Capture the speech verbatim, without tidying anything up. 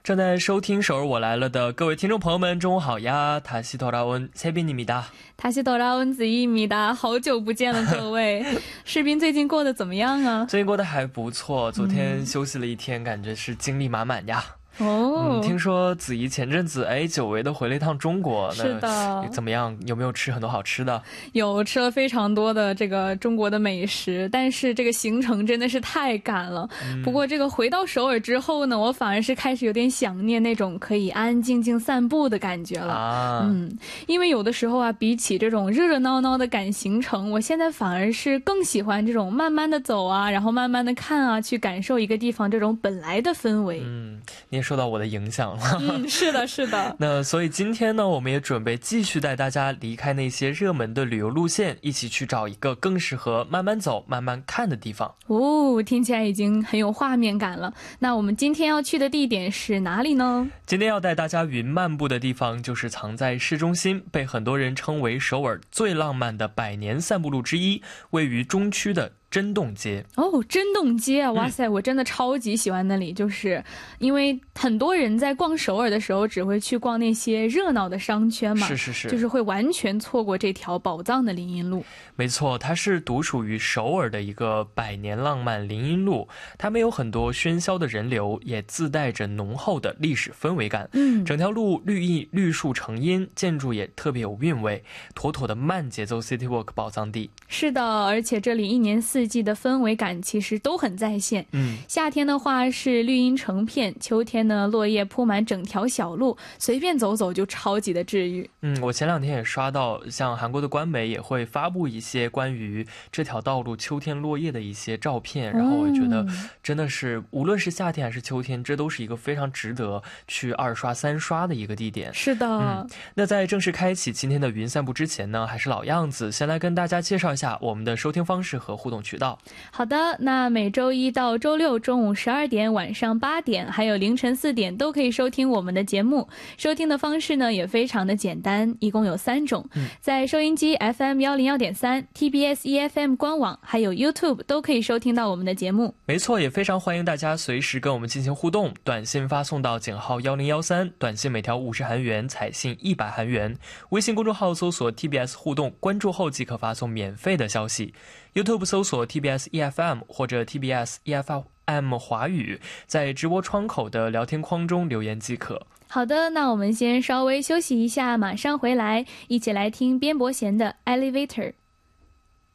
正在收听首尔我来了的各位听众朋友们，中午好呀！다시 돌아온 세빈입니다。 다시 돌아온子怡입니다。好久不见了各位。士斌最近过得怎么样啊？ 最近过得还不错，昨天休息了一天，感觉是精力满满呀。 哦、 嗯，听说子怡前阵子哎久违的回了一趟中国， 是的， 怎么样？有没有吃很多好吃的？ 有，吃了非常多的这个中国的美食，但是这个行程真的是太赶了。嗯、不过这个回到首尔之后呢，我反而是开始有点想念那种可以安安静静散步的感觉了。啊、嗯，因为有的时候啊，比起这种热热闹闹的赶行程，我现在反而是更喜欢这种慢慢的走啊，然后慢慢的看啊，去感受一个地方这种本来的氛围。 嗯，你也受到我的影响了。 嗯，是的，是的。 那所以今天呢，我们也准备继续带大家离开那些热门的旅游路线，一起去找一个更适合慢慢走、慢慢看的地方。 哦，听起来已经很有画面感了。那我们今天要去的地点是哪里呢？ 今天要带大家云漫步的地方，就是藏在市中心，被很多人称为首尔最浪漫的百年散步路之一，位于中区的真洞街。 哦，真洞街啊，哇塞、嗯、我真的超级喜欢那里，就是因为很多人在逛首尔的时候只会去逛那些热闹的商圈嘛， 是是是， 就是会完全错过这条宝藏的林荫路。 没错，它是独属于首尔的一个百年浪漫林荫路，它没有很多喧嚣的人流，也自带着浓厚的历史氛围感。嗯，整条路绿意绿树成荫，建筑也特别有韵味，妥妥的慢节奏 City Walk 宝藏地。 是的，而且这里一年四季的氛围感其实都很在线。嗯，夏天的话是绿荫成片，秋天呢落叶铺满整条小路，随便走走就超级的治愈。 嗯，我前两天也刷到，像韩国的官媒也会发布一些关于这条道路秋天落叶的一些照片，然后我觉得真的是无论是夏天还是秋天，这都是一个非常值得去二刷三刷的一个地点。 是的。 嗯，那在正式开启今天的云散步之前呢，还是老样子，先来跟大家介绍一下我们的收听方式和互动渠道。 好的，那每周一到周六中午十二点、晚上八点还有凌晨四点都可以收听我们的节目。收听的方式呢也非常的简单，一共有三种、嗯、在收音机 F M 一零一点三、 T B S E F M 官网还有 YouTube 都可以收听到我们的节目。 没错，也非常欢迎大家随时跟我们进行互动，短信发送到井号一零一三，短信每条五十韩元，彩信一百韩元。微信公众号搜索 T B S 互动，关注后即可发送免费的消息。 YouTube 搜索 T B S E F M 或者 T B S E F M 华语，在直播窗口的聊天框中留言即可。 好的，那我们先稍微休息一下，马上回来，一起来听边伯贤的 Elevator。